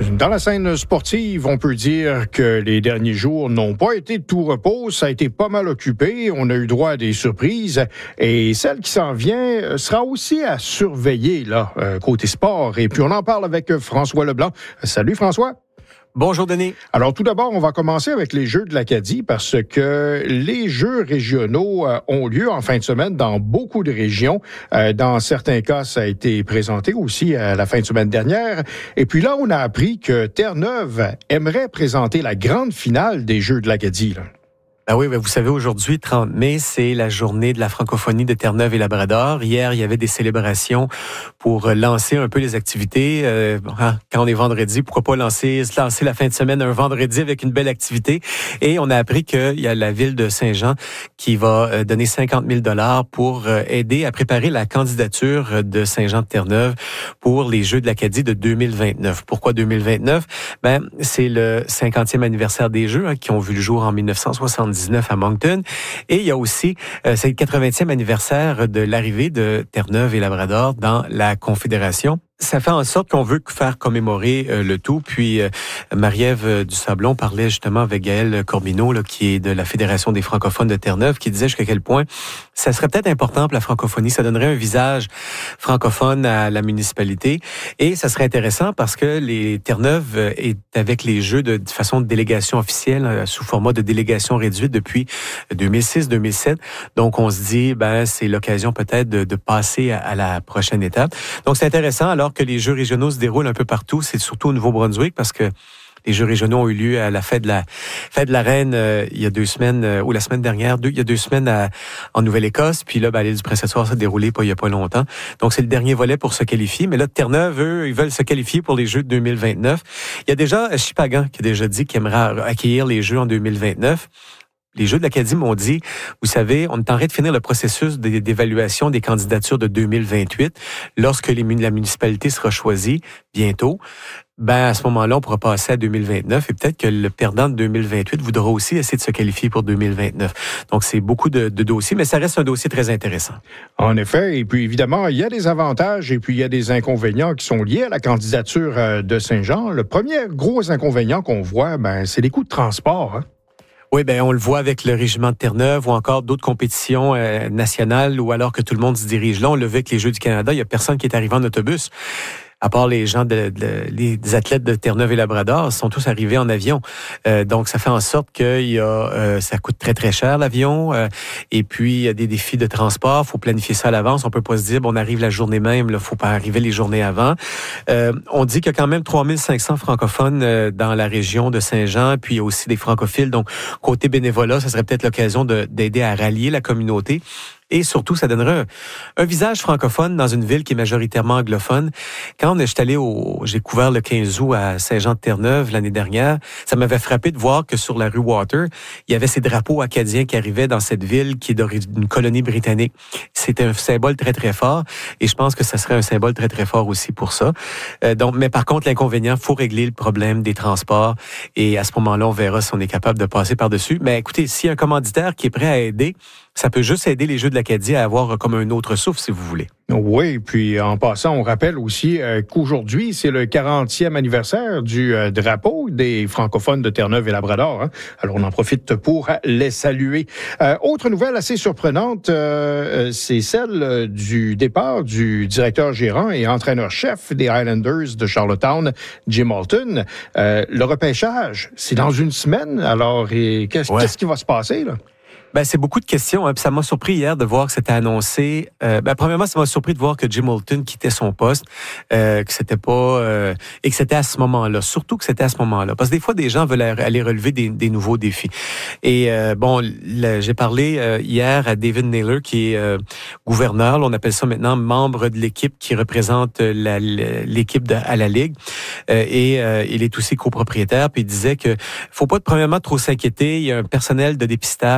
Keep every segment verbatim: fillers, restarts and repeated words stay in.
Dans la scène sportive, on peut dire que les derniers jours n'ont pas été de tout repos. Ça a été pas mal occupé. On a eu droit à des surprises. Et celle qui s'en vient sera aussi à surveiller, là, côté sport. Et puis, on en parle avec François Leblanc. Salut, François. Bonjour, Denis. Alors, tout d'abord, on va commencer avec les Jeux de l'Acadie parce que les Jeux régionaux euh, ont lieu en fin de semaine dans beaucoup de régions. Euh, dans certains cas, ça a été présenté aussi à la fin de semaine dernière. Et puis là, on a appris que Terre-Neuve aimerait présenter la grande finale des Jeux de l'Acadie, là. Ben oui, ben vous savez, aujourd'hui, trente mai, c'est la journée de la francophonie de Terre-Neuve et Labrador. Hier, il y avait des célébrations pour lancer un peu les activités. Euh, quand on est vendredi, pourquoi pas lancer, se lancer la fin de semaine un vendredi avec une belle activité. Et on a appris qu'il y a la ville de Saint-Jean qui va donner cinquante mille dollars pour aider à préparer la candidature de Saint-Jean de Terre-Neuve pour les Jeux de l'Acadie de deux mille vingt-neuf. Pourquoi deux mille vingt-neuf? Ben, c'est le cinquantième anniversaire des Jeux hein, qui ont vu le jour en dix-neuf cent soixante-dix-neuf à Moncton. Et il y a aussi, euh, c'est le quatre-vingtième anniversaire de l'arrivée de Terre-Neuve et Labrador dans la Confédération. Ça fait en sorte qu'on veut faire commémorer euh, le tout. Puis euh, Marie-Ève euh, Dusablon parlait justement avec Gaël Corbineau, là, qui est de la Fédération des francophones de Terre-Neuve, qui disait jusqu'à quel point ça serait peut-être important pour la francophonie. Ça donnerait un visage francophone à la municipalité. Et ça serait intéressant parce que les Terre-Neuve euh, est avec les Jeux de, de façon de délégation officielle, euh, sous format de délégation réduite depuis deux mille six deux mille sept. Donc on se dit, ben c'est l'occasion peut-être de, de passer à, à la prochaine étape. Donc c'est intéressant alors que les Jeux régionaux se déroulent un peu partout. C'est surtout au Nouveau-Brunswick parce que les Jeux régionaux ont eu lieu à la fête de la fête de la Reine euh, il y a deux semaines euh, ou la semaine dernière, deux, il y a deux semaines à, en Nouvelle-Écosse. Puis là, ben, l'île du Prince-Édouard s'est déroulée pas il y a pas longtemps. Donc c'est le dernier volet pour se qualifier. Mais là, Terre-Neuve, eux, ils veulent se qualifier pour les Jeux de deux mille vingt-neuf. Il y a déjà Shippagan qui a déjà dit qu'il aimerait accueillir les Jeux en deux mille vingt-neuf. Les Jeux de l'Acadie m'ont dit, vous savez, on est en train de finir le processus d'évaluation des candidatures de deux mille vingt-huit. Lorsque les, la municipalité sera choisie bientôt, ben à ce moment-là, on pourra passer à deux mille vingt-neuf et peut-être que le perdant de deux mille vingt-huit voudra aussi essayer de se qualifier pour deux mille vingt-neuf. Donc, c'est beaucoup de, de dossiers, mais ça reste un dossier très intéressant. En effet, et puis évidemment, il y a des avantages et puis il y a des inconvénients qui sont liés à la candidature de Saint-Jean. Le premier gros inconvénient qu'on voit, ben c'est les coûts de transport, hein. Oui, ben on le voit avec le régiment de Terre-Neuve ou encore d'autres compétitions euh, nationales ou alors que tout le monde se dirige là. On le voit avec les Jeux du Canada, il y a personne qui est arrivé en autobus. À part les gens, de, de, les athlètes de Terre-Neuve et Labrador, sont tous arrivés en avion. Euh, donc, ça fait en sorte qu'il y a, euh, ça coûte très, très cher, l'avion. Euh, et puis, il y a des défis de transport. Il faut planifier ça à l'avance. On peut pas se dire, bon, on arrive la journée même, il faut pas arriver les journées avant. Euh, on dit qu'il y a quand même trois mille cinq cents francophones euh, dans la région de Saint-Jean, puis il y a aussi des francophiles. Donc, côté bénévolat, ça serait peut-être l'occasion de, d'aider à rallier la communauté. Et surtout, ça donnerait un, un visage francophone dans une ville qui est majoritairement anglophone. Quand je suis allé au, j'ai couvert le quinze août à Saint-Jean-de-Terre-Neuve l'année dernière, ça m'avait frappé de voir que sur la rue Water, il y avait ces drapeaux acadiens qui arrivaient dans cette ville qui est d'une colonie britannique. C'était un symbole très, très fort et je pense que ça serait un symbole très, très fort aussi pour ça. Euh, donc, mais par contre, l'inconvénient, faut régler le problème des transports et à ce moment-là, on verra si on est capable de passer par-dessus. Mais écoutez, s'il y a un commanditaire qui est prêt à aider, ça peut juste aider les Jeux de l'Acadie à avoir comme un autre souffle, si vous voulez. Oui, puis en passant, on rappelle aussi euh, qu'aujourd'hui, c'est le quarantième anniversaire du euh, drapeau des francophones de Terre-Neuve et Labrador. Hein? Alors, on en profite pour les saluer. Euh, autre nouvelle assez surprenante, euh, c'est celle du départ du directeur gérant et entraîneur-chef des Highlanders de Charlottetown, Jim Alton. Euh, le repêchage, c'est dans une semaine. Alors, et qu'est-ce, ouais. qu'est-ce qui va se passer, là? Ben, c'est beaucoup de questions. Hein. Puis ça m'a surpris hier de voir que c'était annoncé. Euh, ben, premièrement, ça m'a surpris de voir que Jim Alton quittait son poste, euh, que c'était pas euh, et que c'était à ce moment-là. Surtout que c'était à ce moment-là, parce que des fois, des gens veulent aller relever des, des nouveaux défis. Et euh, bon, le, j'ai parlé euh, hier à David Naylor, qui est euh, gouverneur. Là, on appelle ça maintenant membre de l'équipe qui représente la, l'équipe de, à la ligue. Euh, et euh, il est aussi copropriétaire. Puis il disait que faut pas premièrement trop s'inquiéter. Il y a un personnel de dépistage qui est là.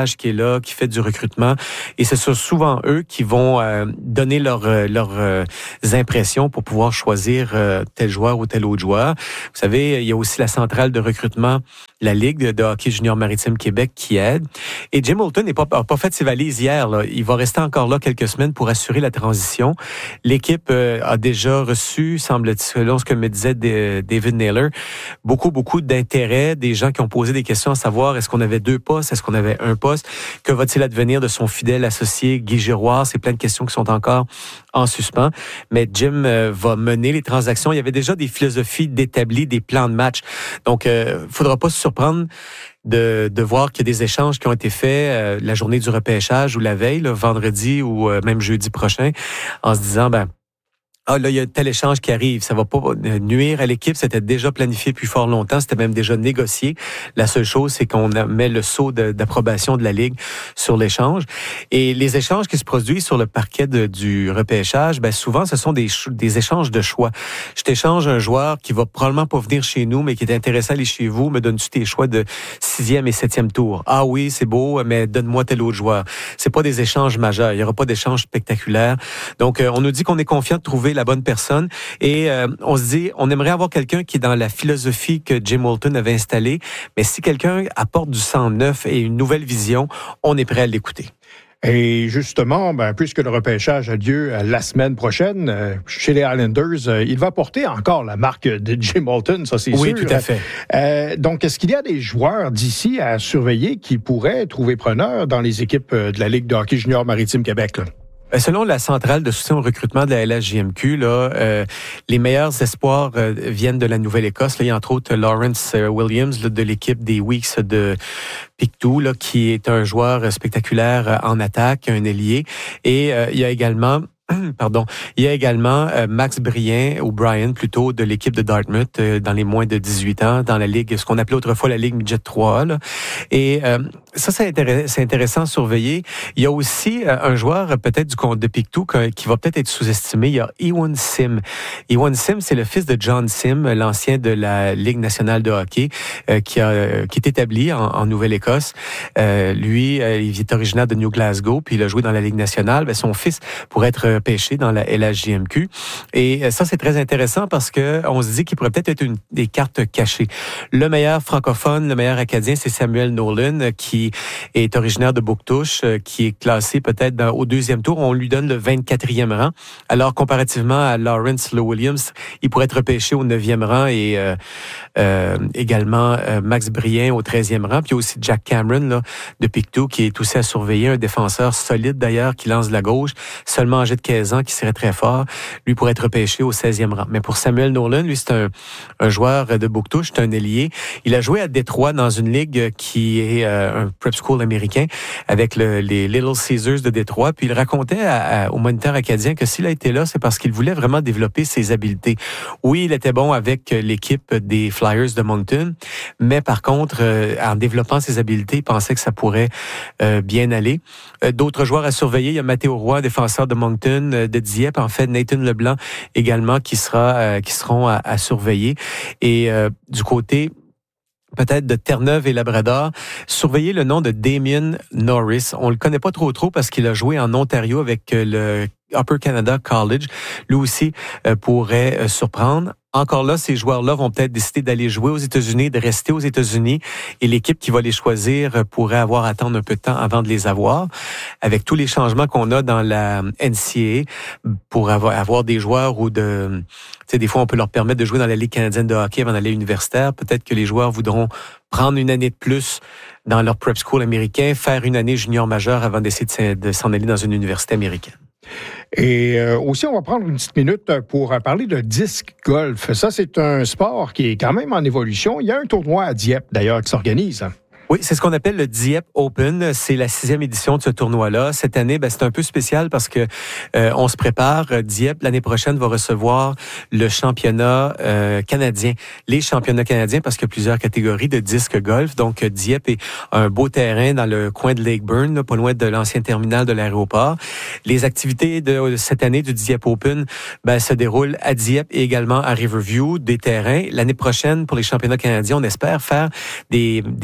là, qui fait du recrutement. Et c'est souvent eux qui vont euh, donner leurs leurs euh, impressions pour pouvoir choisir euh, tel joueur ou tel autre joueur. Vous savez, il y a aussi la centrale de recrutement, la Ligue de, de hockey junior maritime Québec qui aide. Et Jim Moulton n'a pas, pas fait ses valises hier. Là. Il va rester encore là quelques semaines pour assurer la transition. L'équipe euh, a déjà reçu, semble-t-il, selon ce que me disait de, David Naylor, beaucoup, beaucoup d'intérêt, des gens qui ont posé des questions à savoir est-ce qu'on avait deux postes, est-ce qu'on avait un poste, que va-t-il advenir de son fidèle associé Guy Giroir? C'est plein de questions qui sont encore en suspens. Mais Jim euh, va mener les transactions. Il y avait déjà des philosophies d'établir des plans de match. Donc, il euh, ne faudra pas se surprendre de, de voir qu'il y a des échanges qui ont été faits euh, la journée du repêchage ou la veille, là, vendredi ou euh, même jeudi prochain, en se disant, ben, ah, là, il y a tel échange qui arrive. Ça va pas nuire à l'équipe. C'était déjà planifié depuis fort longtemps. C'était même déjà négocié. La seule chose, c'est qu'on met le sceau de, d'approbation de la Ligue sur l'échange. Et les échanges qui se produisent sur le parquet de, du repêchage, ben, souvent, ce sont des, des échanges de choix. Je t'échange un joueur qui va probablement pas venir chez nous, mais qui est intéressé à aller chez vous. Me donnes-tu tes choix de sixième et septième tour? Ah oui, c'est beau, mais donne-moi tel autre joueur. C'est pas des échanges majeurs. Il y aura pas d'échanges spectaculaires. Donc, euh, on nous dit qu'on est confiant de trouver la bonne personne et euh, on se dit, on aimerait avoir quelqu'un qui est dans la philosophie que Jim Moulton avait installée, mais si quelqu'un apporte du sang neuf et une nouvelle vision, on est prêt à l'écouter. Et justement, ben, puisque le repêchage a lieu la semaine prochaine euh, chez les Islanders, euh, il va porter encore la marque de Jim Moulton, ça c'est oui, sûr. Oui, tout à fait. Euh, donc, est-ce qu'il y a des joueurs d'ici à surveiller qui pourraient trouver preneur dans les équipes de la Ligue de hockey junior maritime Québec, là? Selon la centrale de soutien au recrutement de la L H J M Q, là, euh, les meilleurs espoirs euh, viennent de la Nouvelle-Écosse. Là, il y a entre autres Lawrence Williams là, de l'équipe des Weeks de Pictou, là, qui est un joueur spectaculaire en attaque, un ailier. Et euh, il y a également Pardon. Il y a également euh, Max Brien, ou Brian plutôt, de l'équipe de Dartmouth, euh, dans les moins de dix-huit ans, dans la Ligue, ce qu'on appelait autrefois la Ligue Midget trois. Là. Et euh, ça, c'est, intéress- c'est intéressant à surveiller. Il y a aussi euh, un joueur, peut-être du compte de Pictou, qui va peut-être être sous-estimé. Il y a Ewan Sim. Ewan Sim, c'est le fils de John Sim, l'ancien de la Ligue nationale de hockey, euh, qui, a, euh, qui est établi en, en Nouvelle-Écosse. Euh, lui, euh, il est originaire de New Glasgow, puis il a joué dans la Ligue nationale. Ben, son fils pourrait être pêché dans la L H J M Q. Et ça, c'est très intéressant parce que on se dit qu'il pourrait peut-être être une des cartes cachées. Le meilleur francophone, le meilleur acadien, c'est Samuel Nolan, qui est originaire de Bouctouche, qui est classé peut-être dans, au deuxième tour. On lui donne le vingt-quatrième rang. Alors, comparativement à Lawrence Le Williams, il pourrait être repêché au neuvième rang et euh, euh, également euh, Max Brien au treizième rang. Puis il y a aussi Jack Cameron là, de Pictou, qui est aussi à surveiller, un défenseur solide d'ailleurs, qui lance de la gauche, seulement âgé de quinze ans, qui serait très fort. Lui pourrait être repêché au seizième rang. Mais pour Samuel Nolan, lui, c'est un, un joueur de Bouctouche, c'est un ailier. Il a joué à Détroit dans une ligue qui est euh, un prep school américain avec le, les Little Caesars de Détroit. Puis il racontait à, à, au Moniteur acadien que s'il a été là, c'est parce qu'il voulait vraiment développer ses habiletés. Oui, il était bon avec l'équipe des Flyers de Moncton, mais par contre, euh, en développant ses habiletés, il pensait que ça pourrait euh, bien aller. Euh, d'autres joueurs à surveiller, il y a Mathéo Roy, défenseur de Moncton, de Dieppe, en fait, Nathan Leblanc également, qui sera, euh, qui seront à, à surveiller. Et euh, du côté peut-être de Terre-Neuve et Labrador, surveillez le nom de Damien Norris. On le connaît pas trop trop parce qu'il a joué en Ontario avec le Upper Canada College. Lui aussi euh, pourrait euh, surprendre. Encore là, ces joueurs-là vont peut-être décider d'aller jouer aux États-Unis, de rester aux États-Unis, et l'équipe qui va les choisir pourrait avoir à attendre un peu de temps avant de les avoir. Avec tous les changements qu'on a dans la N C A A, pour avoir, avoir des joueurs ou de... Tu sais, des fois, on peut leur permettre de jouer dans la Ligue canadienne de hockey avant d'aller universitaire. Peut-être que les joueurs voudront prendre une année de plus dans leur prep school américain, faire une année junior majeure avant d'essayer de s'en aller dans une université américaine. Et euh, aussi, on va prendre une petite minute pour parler de disc golf. Ça, c'est un sport qui est quand même en évolution. Il y a un tournoi à Dieppe, d'ailleurs, qui s'organise. Oui, c'est ce qu'on appelle le Dieppe Open. C'est la sixième édition de ce tournoi-là. Cette année, ben, c'est un peu spécial parce que euh, on se prépare. Dieppe, l'année prochaine, va recevoir le championnat euh, canadien. Les championnats canadiens, parce qu'il y a plusieurs catégories de disque golf. Donc, Dieppe est un beau terrain dans le coin de Lakeburn, là, pas loin de l'ancien terminal de l'aéroport. Les activités de cette année du Dieppe Open ben, se déroulent à Dieppe et également à Riverview, des terrains. L'année prochaine, pour les championnats canadiens, on espère faire des, des matchs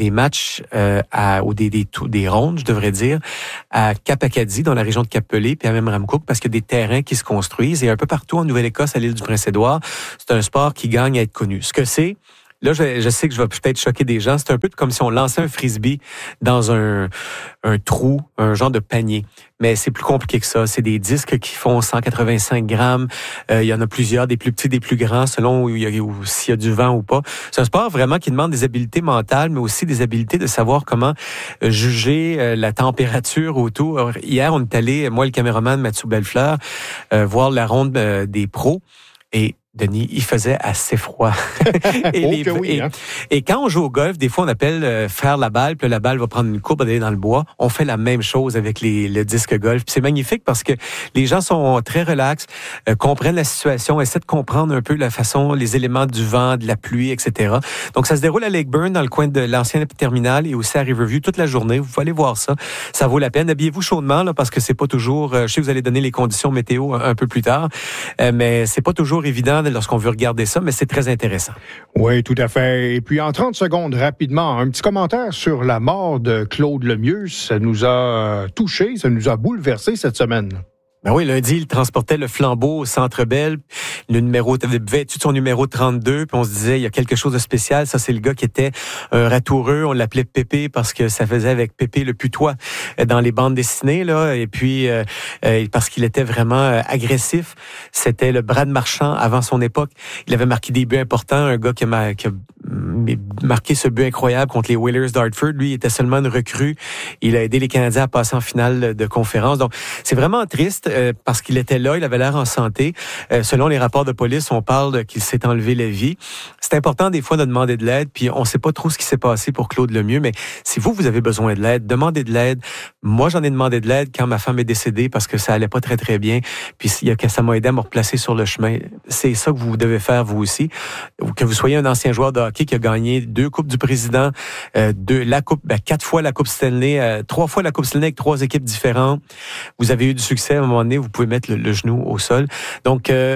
matchs euh, à, ou des, des, des rondes, je devrais dire, à Cap-Acadie, dans la région de Cap-Pelé, puis à même Ramcook, parce qu'il y a des terrains qui se construisent. Et un peu partout en Nouvelle-Écosse, à l'île du Prince-Édouard, c'est un sport qui gagne à être connu. Ce que c'est, là, je, je sais que je vais peut-être choquer des gens, c'est un peu comme si on lançait un frisbee dans un, un trou, un genre de panier. Mais c'est plus compliqué que ça. C'est des disques qui font cent quatre-vingt-cinq grammes. Euh, il y en a plusieurs, des plus petits, des plus grands, selon où il y a, où, s'il y a du vent ou pas. C'est un sport vraiment qui demande des habiletés mentales, mais aussi des habiletés de savoir comment euh, juger euh, la température autour. Alors, hier, on est allé, moi, le caméraman Mathieu Bellefleur, euh, voir la ronde euh, des pros. Et Denis, il faisait assez froid. et, oh les, que oui, et, hein? et quand on joue au golf, des fois, on appelle euh, faire la balle, puis la balle va prendre une courbe, aller dans le bois. On fait la même chose avec les, le disque golf. Puis c'est magnifique parce que les gens sont très relax, euh, comprennent la situation, essaient de comprendre un peu la façon, les éléments du vent, de la pluie, et cetera. Donc, ça se déroule à Lakeburn, dans le coin de l'ancienne terminale, et aussi à Riverview toute la journée. Vous pouvez aller voir ça. Ça vaut la peine. Habillez-vous chaudement, là, parce que c'est pas toujours... Euh, je sais que vous allez donner les conditions météo un, un peu plus tard, euh, mais c'est pas toujours évident lorsqu'on veut regarder ça, mais c'est très intéressant. Oui, tout à fait. Et puis, en trente secondes, rapidement, un petit commentaire sur la mort de Claude Lemieux. Ça nous a touchés, ça nous a bouleversés cette semaine. Ben oui, lundi, il transportait le flambeau au Centre Bell. Le numéro, avait vêtu de son numéro trente-deux, puis on se disait, il y a quelque chose de spécial. Ça, c'est le gars qui était un ratoureux. On l'appelait Pépé parce que ça faisait avec Pépé le putois dans les bandes dessinées, là. Et puis, euh, parce qu'il était vraiment agressif. C'était le Brad Marchand avant son époque. Il avait marqué des buts importants. Un gars qui a, qui a marqué ce but incroyable contre les Whalers d'Hartford. Lui, il était seulement une recrue. Il a aidé les Canadiens à passer en finale de conférence. Donc, c'est vraiment triste. Euh, parce qu'il était là, il avait l'air en santé. Euh, selon les rapports de police, on parle qu'il s'est enlevé la vie. C'est important des fois de demander de l'aide, puis on ne sait pas trop ce qui s'est passé pour Claude Lemieux, mais si vous, vous avez besoin de l'aide, demandez de l'aide. Moi, j'en ai demandé de l'aide quand ma femme est décédée parce que ça allait pas très, très bien, puis ça m'a aidé à me replacer sur le chemin. C'est ça que vous devez faire, vous aussi. Que vous soyez un ancien joueur de hockey qui a gagné deux Coupes du Président, euh, deux, la coupe, ben, quatre fois la Coupe Stanley, euh, trois fois la Coupe Stanley avec trois équipes différentes. Vous avez eu du succès à un moment donné, vous pouvez mettre le, le genou au sol. Donc, euh,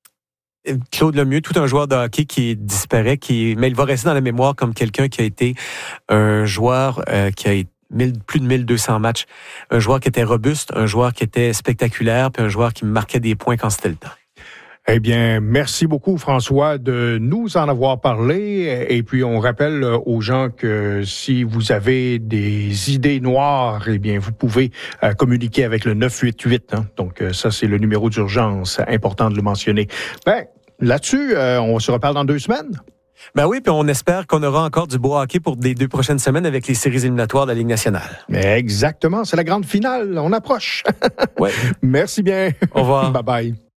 Claude Lemieux, tout un joueur de hockey qui disparaît, qui, mais il va rester dans la mémoire comme quelqu'un qui a été un joueur euh, qui a été plus de mille deux cents matchs, un joueur qui était robuste, un joueur qui était spectaculaire, puis un joueur qui marquait des points quand c'était le temps. Eh bien, merci beaucoup, François, de nous en avoir parlé. Et puis, on rappelle aux gens que si vous avez des idées noires, eh bien, vous pouvez euh, communiquer avec le neuf huit huit. Hein. Donc, euh, ça, c'est le numéro d'urgence. Important de le mentionner. Ben, là-dessus, euh, on se reparle dans deux semaines. Ben oui, puis on espère qu'on aura encore du beau hockey pour les deux prochaines semaines avec les séries éliminatoires de la Ligue nationale. Mais exactement, c'est la grande finale. On approche. Ouais. Merci bien. Au revoir. Bye bye.